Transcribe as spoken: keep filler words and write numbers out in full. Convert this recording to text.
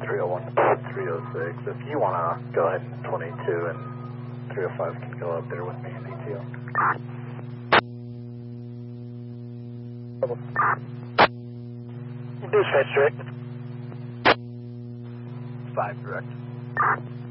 three oh one, three oh six. If you want to go ahead and twenty-two and three oh five can go up there with me in D T O. Dispatch direct. Five direct.